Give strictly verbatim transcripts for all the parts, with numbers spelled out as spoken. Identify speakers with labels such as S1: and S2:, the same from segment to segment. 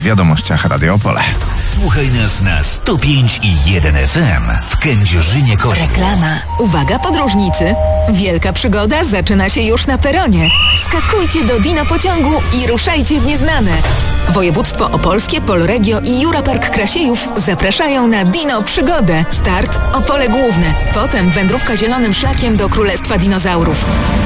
S1: W wiadomościach Radio Opole.
S2: Słuchaj nas na sto pięć i jeden F M w Kędzierzynie-Koźlu.
S3: Reklama. Uwaga podróżnicy! Wielka przygoda zaczyna się już na peronie. Skakujcie do Dino pociągu i ruszajcie w nieznane. Województwo Opolskie, Polregio i Jurapark Krasiejów zapraszają na Dino Przygodę. Start Opole Główne. Potem wędrówka zielonym szlakiem do Królestwa Dinozaurów.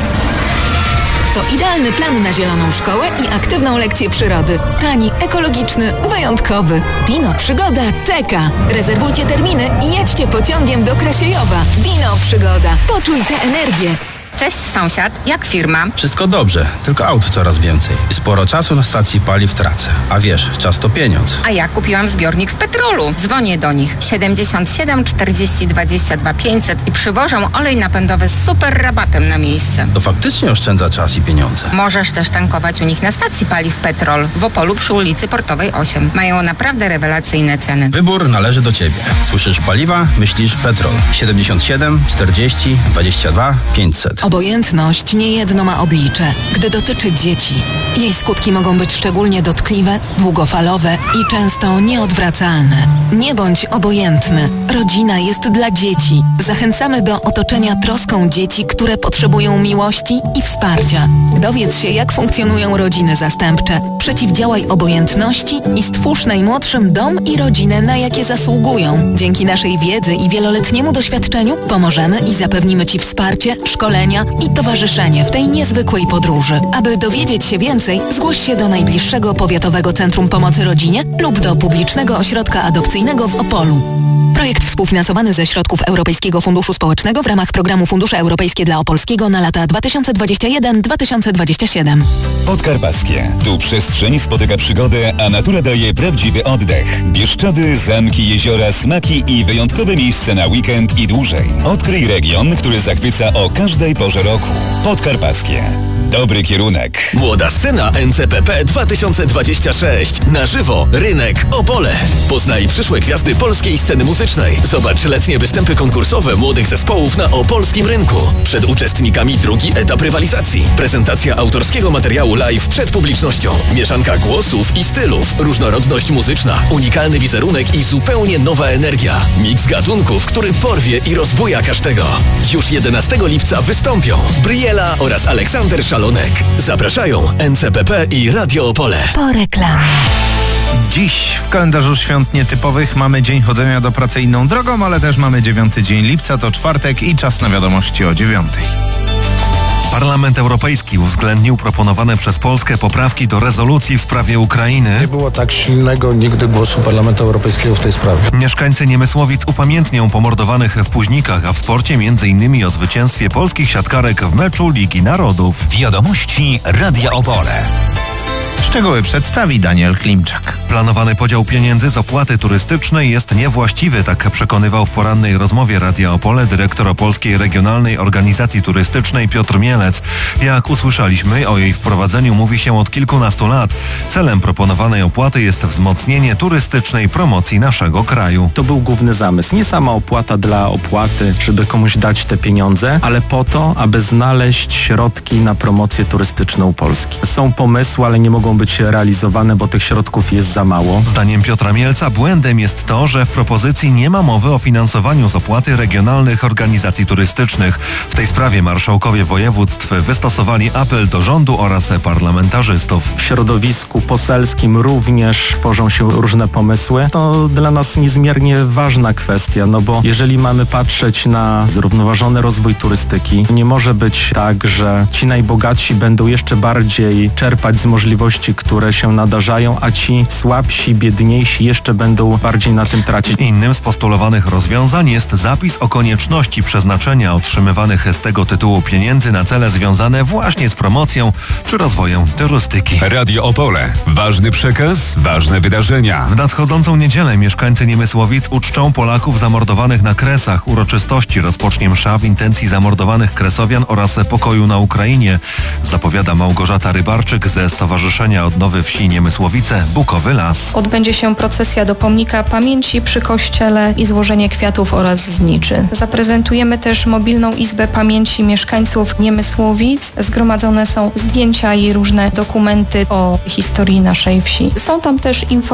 S3: To idealny plan na zieloną szkołę i aktywną lekcję przyrody. Tani, ekologiczny, wyjątkowy. Dino Przygoda czeka. Rezerwujcie terminy i jedźcie pociągiem do Krasiejowa. Dino Przygoda. Poczuj tę energię.
S4: Cześć sąsiad, jak firma?
S5: Wszystko dobrze, tylko aut coraz więcej. I sporo czasu na stacji paliw tracę. A wiesz, czas to pieniądz.
S4: A ja kupiłam zbiornik w Petrolu. Dzwonię do nich siedemdziesiąt siedem czterdzieści dwadzieścia dwa pięćset i przywożą olej napędowy z super rabatem na miejsce.
S5: To faktycznie oszczędza czas i pieniądze.
S4: Możesz też tankować u nich na stacji paliw Petrol w Opolu przy ulicy Portowej osiem. Mają naprawdę rewelacyjne ceny.
S5: Wybór należy do ciebie. Słyszysz paliwa? Myślisz Petrol. siedemdziesiąt siedem czterdzieści dwadzieścia dwa pięćset.
S3: Obojętność niejedno ma oblicze, gdy dotyczy dzieci. Jej skutki mogą być szczególnie dotkliwe, długofalowe i często nieodwracalne. Nie bądź obojętny. Rodzina jest dla dzieci. Zachęcamy do otoczenia troską dzieci, które potrzebują miłości i wsparcia. Dowiedz się, jak funkcjonują rodziny zastępcze. Przeciwdziałaj obojętności i stwórz najmłodszym dom i rodzinę, na jakie zasługują. Dzięki naszej wiedzy i wieloletniemu doświadczeniu pomożemy i zapewnimy Ci wsparcie, szkolenia i towarzyszenie w tej niezwykłej podróży. Aby dowiedzieć się więcej, zgłoś się do najbliższego Powiatowego Centrum Pomocy Rodzinie lub do publicznego ośrodka adopcyjnego w Opolu. Projekt współfinansowany ze środków Europejskiego Funduszu Społecznego w ramach programu Fundusze Europejskie dla Opolskiego na lata dwa tysiące dwudziesty pierwszy do dwa tysiące dwudziestego siódmego.
S2: Podkarpackie. Tu przestrzeń spotyka przygodę, a natura daje prawdziwy oddech. Bieszczady, zamki, jeziora, smaki i wyjątkowe miejsce na weekend i dłużej. Odkryj region, który zachwyca o każdej porze roku. Podkarpackie. Dobry kierunek.
S6: Młoda scena N C P P dwa tysiące dwadzieścia sześć. Na żywo Rynek Opole. Poznaj przyszłe gwiazdy polskiej sceny muzycznej. Zobacz letnie występy konkursowe młodych zespołów na opolskim rynku. Przed uczestnikami drugi etap rywalizacji. Prezentacja autorskiego materiału live przed publicznością. Mieszanka głosów i stylów. Różnorodność muzyczna. Unikalny wizerunek i zupełnie nowa energia. Miks gatunków, który porwie i rozbuja każdego. Już jedenastego lipca wystąpią Briela oraz Aleksander Szalonek. Zapraszają N C P P i Radio Opole.
S3: Po reklamie.
S1: Dziś w kalendarzu świąt nietypowych mamy dzień chodzenia do pracy inną drogą, ale też mamy dziewiąty dzień lipca, to czwartek i czas na wiadomości o dziewiątej.
S7: Parlament Europejski uwzględnił proponowane przez Polskę poprawki do rezolucji w sprawie Ukrainy.
S8: Nie było tak silnego nigdy głosu Parlamentu Europejskiego w tej sprawie.
S7: Mieszkańcy Niemysłowic upamiętnią pomordowanych w Puźnikach, a w sporcie m.in. o zwycięstwie polskich siatkarek w meczu Ligi Narodów.
S2: Wiadomości Radia Opole.
S1: Szczegóły przedstawi Daniel Klimczak.
S7: Planowany podział pieniędzy z opłaty turystycznej jest niewłaściwy, tak przekonywał w porannej rozmowie Radia Opole dyrektor Opolskiej Regionalnej Organizacji Turystycznej Piotr Mielec. Jak usłyszeliśmy, o jej wprowadzeniu mówi się od kilkunastu lat. Celem proponowanej opłaty jest wzmocnienie turystycznej promocji naszego kraju.
S9: To był główny zamysł. Nie sama opłata dla opłaty, żeby komuś dać te pieniądze, ale po to, aby znaleźć środki na promocję turystyczną Polski. Są pomysły, ale nie mogą być realizowane, bo tych środków jest za mało.
S7: Zdaniem Piotra Mielca błędem jest to, że w propozycji nie ma mowy o finansowaniu z opłaty regionalnych organizacji turystycznych. W tej sprawie marszałkowie województw wystosowali apel do rządu oraz parlamentarzystów.
S9: W środowisku poselskim również tworzą się różne pomysły. To dla nas niezmiernie ważna kwestia, no bo jeżeli mamy patrzeć na zrównoważony rozwój turystyki, nie może być tak, że ci najbogatsi będą jeszcze bardziej czerpać z możliwości, które się nadarzają, a ci słabsi, biedniejsi jeszcze będą bardziej na tym tracić.
S7: Innym z postulowanych rozwiązań jest zapis o konieczności przeznaczenia otrzymywanych z tego tytułu pieniędzy na cele związane właśnie z promocją czy rozwojem turystyki.
S2: Radio Opole. Ważny przekaz, ważne wydarzenia.
S7: W nadchodzącą niedzielę mieszkańcy Niemysłowic uczczą Polaków zamordowanych na Kresach. Uroczystości rozpocznie msza w intencji zamordowanych Kresowian oraz pokoju na Ukrainie, zapowiada Małgorzata Rybarczyk ze Stowarzyszenia wydarzenia odnowy wsi Niemysłowice, Bukowy Las.
S10: Odbędzie się procesja do pomnika pamięci przy kościele i złożenie kwiatów oraz zniczy. Zaprezentujemy też mobilną izbę pamięci mieszkańców Niemysłowic. Zgromadzone są zdjęcia i różne dokumenty o historii naszej wsi. Są tam też informacje